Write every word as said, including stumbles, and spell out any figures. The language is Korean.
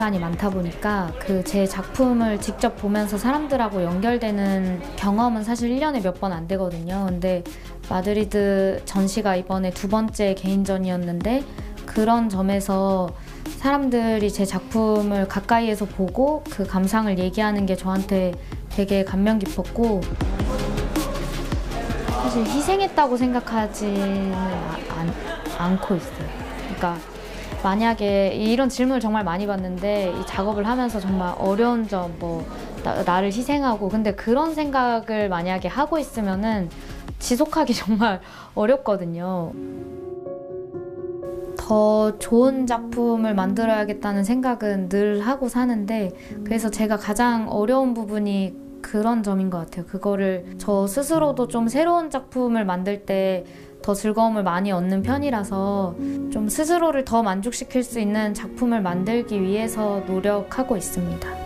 시간이 많다 보니까 그 제 작품을 직접 보면서 사람들하고 연결되는 경험은 사실 일 년에 몇 번 안 되거든요. 근데 마드리드 전시가 이번에 두 번째 개인전이었는데 그런 점에서 사람들이 제 작품을 가까이에서 보고 그 감상을 얘기하는 게 저한테 되게 감명 깊었고, 사실 희생했다고 생각하지는 않, 않고 있어요. 그러니까 만약에 이런 질문을 정말 많이 받는데 이 작업을 하면서 정말 어려운 점, 뭐 나, 나를 희생하고, 근데 그런 생각을 만약에 하고 있으면은 지속하기 정말 어렵거든요. 더 좋은 작품을 만들어야겠다는 생각은 늘 하고 사는데, 그래서 제가 가장 어려운 부분이 그런 점인 것 같아요. 그거를 저 스스로도 좀 새로운 작품을 만들 때 더 즐거움을 많이 얻는 편이라서 좀 스스로를 더 만족시킬 수 있는 작품을 만들기 위해서 노력하고 있습니다.